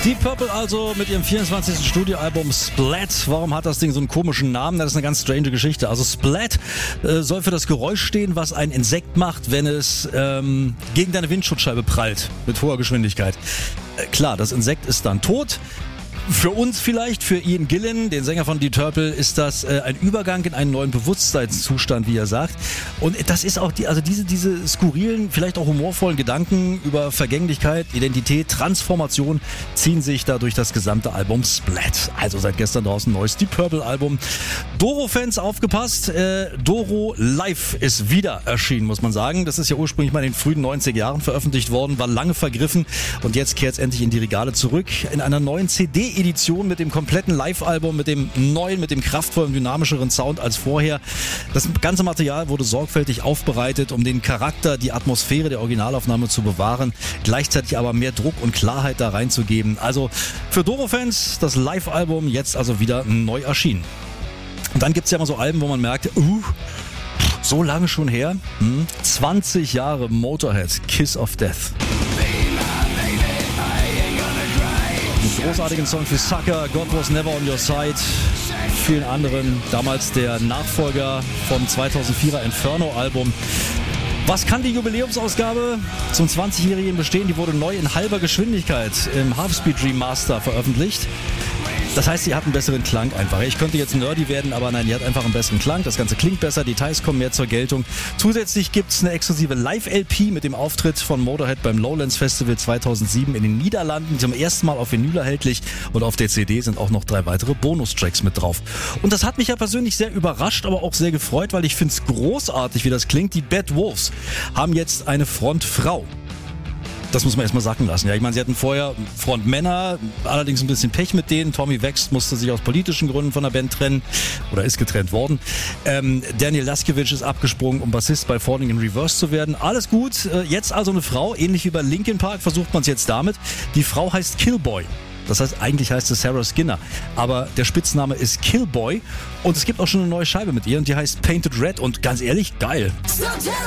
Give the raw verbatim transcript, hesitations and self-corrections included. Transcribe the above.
Deep Purple also mit ihrem vierundzwanzigsten Studioalbum Splat. Warum hat das Ding so einen komischen Namen? Das ist eine ganz strange Geschichte. Also Splat äh, soll für das Geräusch stehen, was ein Insekt macht, wenn es ähm, gegen deine Windschutzscheibe prallt mit hoher Geschwindigkeit. Äh, klar, das Insekt ist dann tot. Für uns vielleicht, für Ian Gillan, den Sänger von Deep Purple, ist das äh, ein Übergang in einen neuen Bewusstseinszustand, wie er sagt. Und das ist auch die, also diese, diese skurrilen, vielleicht auch humorvollen Gedanken über Vergänglichkeit, Identität, Transformation ziehen sich da durch das gesamte Album Splat. Also seit gestern draußen ein neues Deep Purple Album. Doro-Fans aufgepasst, äh, Doro Live ist wieder erschienen, muss man sagen. Das ist ja ursprünglich mal in den frühen neunziger Jahren veröffentlicht worden, war lange vergriffen und jetzt kehrt es endlich in die Regale zurück in einer neuen C D Edition mit dem kompletten Live-Album, mit dem neuen, mit dem kraftvollen, dynamischeren Sound als vorher. Das ganze Material wurde sorgfältig aufbereitet, um den Charakter, die Atmosphäre der Originalaufnahme zu bewahren, gleichzeitig aber mehr Druck und Klarheit da reinzugeben. Also für Doro-Fans das Live-Album jetzt also wieder neu erschienen. Und dann gibt es ja immer so Alben, wo man merkt, uh, so lange schon her, hm, zwanzig Jahre Motorhead, Kiss of Death. Einen großartigen Song für Sucker, God Was Never On Your Side, vielen anderen, damals der Nachfolger vom zweitausendvierer Inferno-Album. Was kann die Jubiläumsausgabe zum zwanzigjährigen bestehen? Die wurde neu in halber Geschwindigkeit im Halfspeed Remaster veröffentlicht. Das heißt, sie hat einen besseren Klang einfach. Ich könnte jetzt nerdy werden, aber nein, die hat einfach einen besseren Klang. Das Ganze klingt besser, Details kommen mehr zur Geltung. Zusätzlich gibt es eine exklusive Live-L P mit dem Auftritt von Motorhead beim Lowlands Festival zweitausendsieben in den Niederlanden. Zum ersten Mal auf Vinyl erhältlich und auf der C D sind auch noch drei weitere Bonustracks mit drauf. Und das hat mich ja persönlich sehr überrascht, aber auch sehr gefreut, weil ich finde es großartig, wie das klingt. Die Bad Wolves haben jetzt eine Frontfrau. Das muss man erstmal sacken lassen. Ja, ich meine, sie hatten vorher Frontmänner, allerdings ein bisschen Pech mit denen. Tommy Vext musste sich aus politischen Gründen von der Band trennen oder ist getrennt worden. Ähm, Daniel Laskiewicz ist abgesprungen, um Bassist bei Falling in Reverse zu werden. Alles gut. Äh, jetzt also eine Frau, ähnlich wie bei Linkin Park, versucht man es jetzt damit. Die Frau heißt Killboy. Das heißt, eigentlich heißt es Sarah Skinner, aber der Spitzname ist Killboy und es gibt auch schon eine neue Scheibe mit ihr und die heißt Painted Red und ganz ehrlich, geil.